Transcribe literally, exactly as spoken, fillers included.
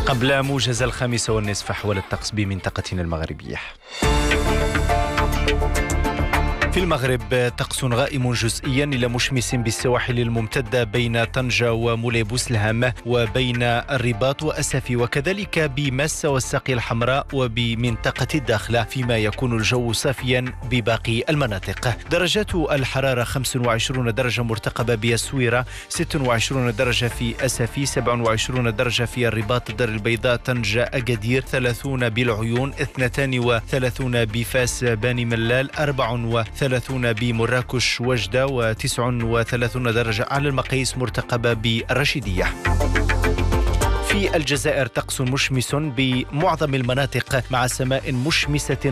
قبل موجز الخامسة والنصف حول الطقس بمنطقتنا المغربية. في المغرب طقس غائم جزئيا إلى مشمس بالسواحل الممتدة بين طنجة ومولاي بوسلهام وبين الرباط وأسفي، وكذلك بماسة والساقية الحمراء وبمنطقة الداخلة، فيما يكون الجو صافيا بباقي المناطق. درجات الحرارة خمسة وعشرين درجة مرتقبة بالسويرة، ستة وعشرين درجة في أسفي، سبعة وعشرين درجة في الرباط، الدار البيضاء، طنجة، أكادير، ثلاثين بالعيون، اثنتان وثلاثين بفاس باني ملال، أربعة وثلاثين بمراكش وجدة، وتسعة وثلاثين درجة على المقاييس مرتقبة بالرشيدية. في الجزائر طقس مشمس بمعظم المناطق مع سماء مشمسة